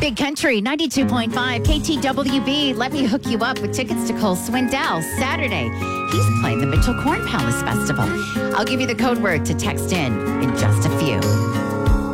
Big Country 92.5 KTWB. Let me hook you up with tickets to Cole Swindell Saturday. He's playing the Mitchell Corn Palace Festival. I'll give you the code word to text in just a few.